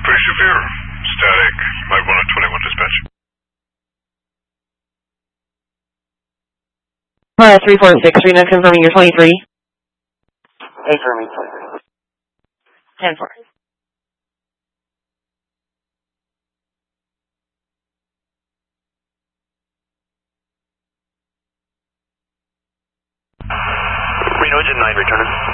Pretty severe. Static. You might want a 21 dispatch. 346, Rena, confirming your 23. Hey, for me, 23. 10-4. Reno, engine 9, returning.